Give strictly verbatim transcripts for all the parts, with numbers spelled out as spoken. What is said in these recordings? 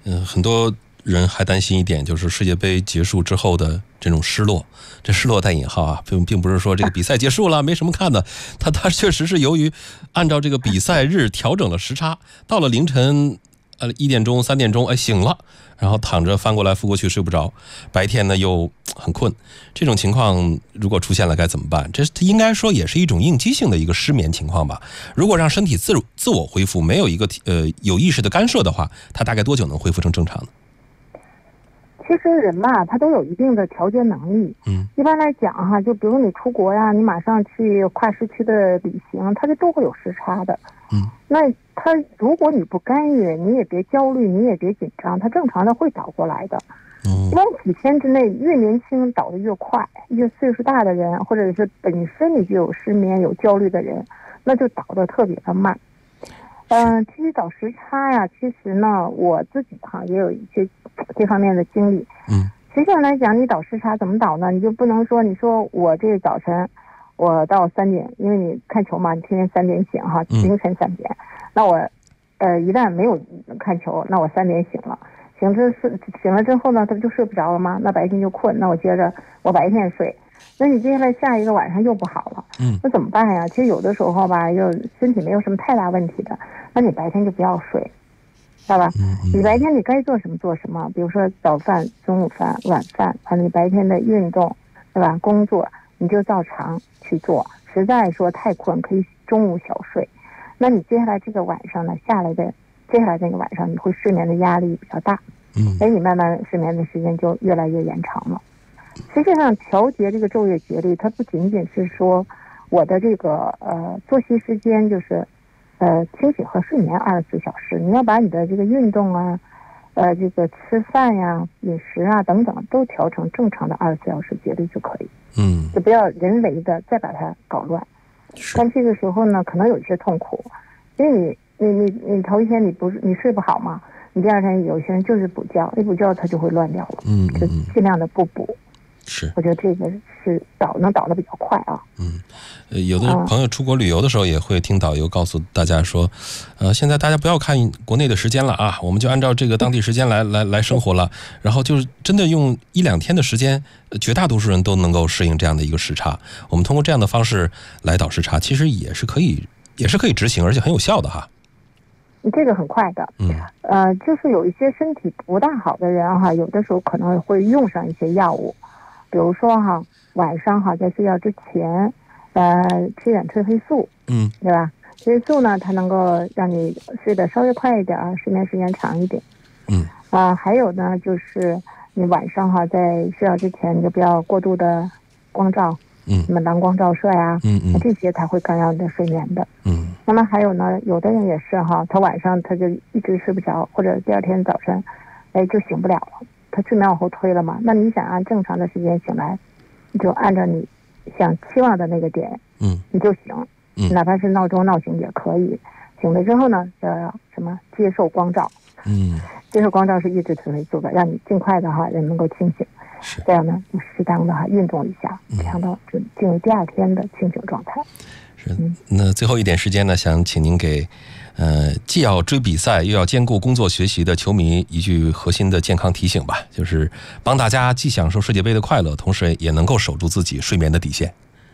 嗯，很多人还担心一点，就是世界杯结束之后的这种失落。这失落带引号啊，并并不是说这个比赛结束了没什么看的，它它确实是由于按照这个比赛日调整了时差，到了凌晨呃一点钟、三点钟，哎醒了，然后躺着翻过来覆过去睡不着，白天呢又很困，这种情况如果出现了该怎么办？这应该说也是一种应激性的一个失眠情况吧。如果让身体自自我恢复，没有一个呃有意识的干涉的话，它大概多久能恢复成正常呢？ 其实人吧，他都有一定的调节能力。 嗯， 一般来讲哈，就比如你出国呀，你马上去跨时区的旅行，它这都会有时差的。 嗯， 那他如果你不干预，你也别焦虑，你也别紧张，他正常的会倒过来的。 嗯， 一般几天之内，越年轻倒得越快，越岁数大的人，或者是本身你就有失眠、有焦虑的人，那就倒得特别的慢。嗯、呃，其实倒时差呀，其实呢，我自己哈也有一些这方面的经历。 嗯， 实际上来讲，你倒时差怎么倒呢？你就不能说你说我这早晨我到三点，因为你看球嘛，你天天三点醒哈，凌晨三点，嗯、那我呃一旦没有看球，那我三点醒了，醒之是醒了之后呢，他不就睡不着了吗？那白天就困，那我接着我白天睡。那你接下来下一个晚上又不好了， 嗯， 那怎么办呀？其实有的时候吧，又身体没有什么太大问题的，那你白天就不要睡，知道吧？ 嗯嗯、 你白天你该做什么做什么，比如说早饭、中午饭、晚饭，啊，你白天的运动，对吧？工作你就照常去做，实在说太困可以中午小睡。那你接下来这个晚上呢，下来的接下来这个晚上你会睡眠的压力比较大， 嗯， 哎，你慢慢睡眠的时间就越来越延长了。实际上，调节这个昼夜节律，它不仅仅是说我的这个呃作息时间，就是呃清醒和睡眠二十四小时。你要把你的这个运动啊，呃这个吃饭呀、饮食啊等等，都调成正常的二十四小时节律就可以。 嗯， 就不要人为的再把它搞乱。但这个时候呢，可能有一些痛苦，因为你你你你头一天你不是你睡不好嘛，你第二天有些人就是补觉，一补觉它就会乱掉了。 嗯嗯， 就尽量的不补。 是， 我觉得这个是倒能倒得比较快啊。 嗯，呃，有的朋友出国旅游的时候也会听导游告诉大家说，呃，现在大家不要看国内的时间了啊，我们就按照这个当地时间来来来生活了。然后就是真的用一两天的时间，绝大多数人都能够适应这样的一个时差。我们通过这样的方式来倒时差，其实也是可以，也是可以执行，而且很有效的哈。 这个很快的， 嗯， 呃，就是有一些身体不大好的人哈，有的时候可能会用上一些药物。比如说哈，晚上哈在睡觉之前，呃，吃点褪黑素， 嗯， 对吧？褪黑素呢，它能够让你睡得稍微快一点，睡眠时间长一点。 嗯， 啊、呃，还有呢，就是你晚上哈在睡觉之前，你就不要过度的光照， 嗯， 什么蓝光照射呀， 嗯嗯， 这些才会干扰你的睡眠的。 嗯， 那么还有呢，有的人也是哈，他晚上他就一直睡不着，或者第二天早晨，哎，就醒不了了。他睡眠往后推了嘛？那你想按正常的时间醒来，你就按照你想期望的那个点， 嗯， 你就醒， 嗯， 哪怕是闹钟闹醒也可以。醒了之后呢，要什么接受光照， 嗯， 接受光照是抑制褪黑素的，让你尽快的哈人能够清醒。 是这样呢，就适当的哈运动一下，这样的就进入第二天的清醒状态。 是，那最后一点时间呢，想请您给呃既要追比赛又要兼顾工作学习的球迷一句核心的健康提醒吧，就是帮大家既享受世界杯的快乐，同时也能够守住自己睡眠的底线。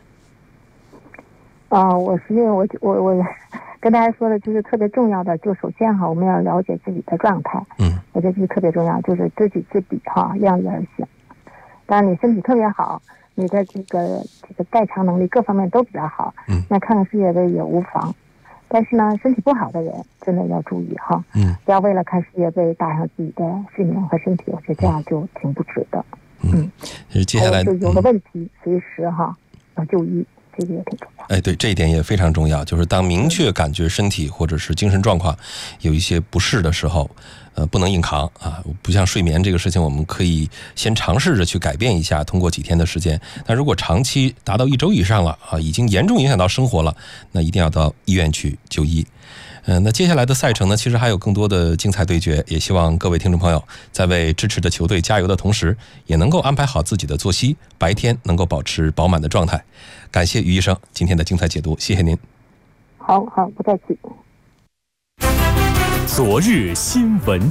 啊、呃，我实际我我我跟大家说的就是特别重要的，就首先哈，我们要了解自己的状态， 嗯， 我觉得这是特别重要，就是知己知彼哈，量力而行。当然你身体特别好，你的这个这个代偿能力各方面都比较好， 嗯， 那看看世界杯也无妨。但是呢，身体不好的人真的要注意哈， 嗯， 不要为了看世界杯搭上自己的睡眠和身体，我觉得这样就挺不值得。 嗯，嗯接下来就有了问题、嗯、随时哈要就医，这个也挺重要。 哎，对，这一点也非常重要，就是当明确感觉身体或者是精神状况有一些不适的时候，呃，不能硬扛啊！不像睡眠这个事情，我们可以先尝试着去改变一下，通过几天的时间。但如果长期达到一周以上了啊，已经严重影响到生活了，那一定要到医院去就医。嗯、呃，那接下来的赛程呢，其实还有更多的精彩对决，也希望各位听众朋友在为支持的球队加油的同时，也能够安排好自己的作息，白天能够保持饱满的状态。感谢于医生今天的精彩解读，谢谢您。 好好，不客气。 昨日新闻。